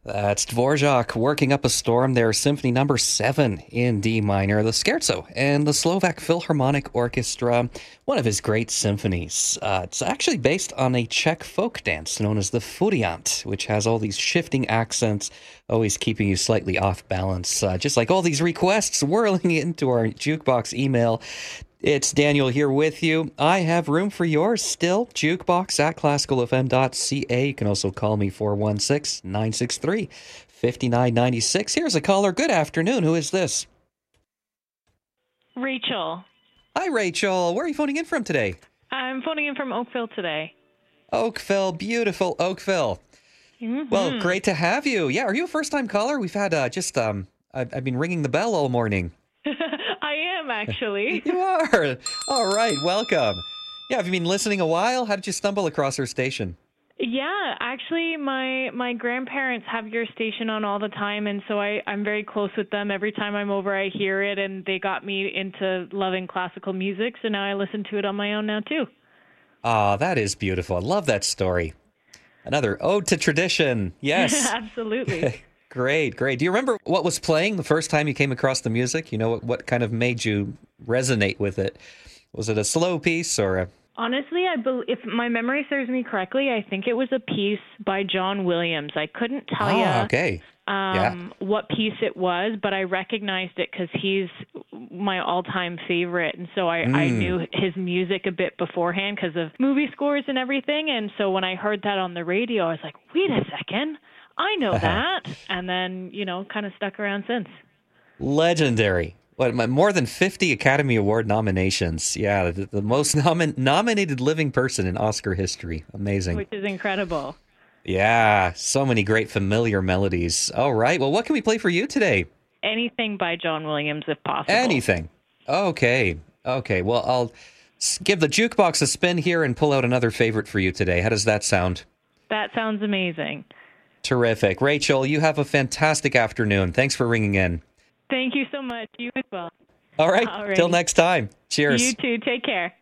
That's Dvorak working up a storm there, Symphony number 7 in D minor, the Scherzo, and the Slovak Philharmonic Orchestra, one of his great symphonies. It's actually based on a Czech folk dance known as the Furiant, which has all these shifting accents, always keeping you slightly off balance, just like all these requests whirling into our jukebox email. It's Daniel here with you. I have room for yours still. Jukebox at classicalfm.ca. You can also call me 416-963-5996. Here's a caller. Good afternoon. Who is this? Rachel. Hi, Rachel. Where are you phoning in from today? I'm phoning in from Oakville today. Oakville. Beautiful Oakville. Mm-hmm. Well, great to have you. Yeah, are you a first-time caller? We've had I've been ringing the bell all morning. I am, actually. You are. All right. Welcome. Yeah, have you been listening a while? How did you stumble across our station? Yeah, actually, my grandparents have your station on all the time, and so I'm very close with them. Every time I'm over, I hear it, and they got me into loving classical music, so now I listen to it on my own now, too. Ah, that is beautiful. I love that story. Another ode to tradition. Yes. Absolutely. Great, great. Do you remember what was playing the first time you came across the music? You know, what kind of made you resonate with it? Was it a slow piece or a... Honestly, if my memory serves me correctly, I think it was a piece by John Williams. I couldn't tell you okay. what piece it was, but I recognized it because he's my all-time favorite. And so I knew his music a bit beforehand because of movie scores and everything. And so when I heard that on the radio, I was like, wait a second. I know that. And then, kind of stuck around since. Legendary. What, more than 50 Academy Award nominations. Yeah, the most nominated living person in Oscar history. Amazing. Which is incredible. Yeah, so many great familiar melodies. All right, well, what can we play for you today? Anything by John Williams, if possible. Anything. Okay. Well, I'll give the jukebox a spin here and pull out another favorite for you today. How does that sound? That sounds amazing. Terrific. Rachel, you have a fantastic afternoon. Thanks for ringing in. Thank you so much. You as well. All right. Till next time. Cheers. You too. Take care.